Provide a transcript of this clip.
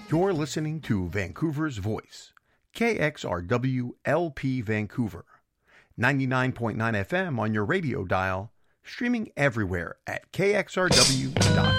You're listening to Vancouver's Voice, KXRW LP Vancouver, 99.9 FM on your radio dial, streaming everywhere at kxrw.com.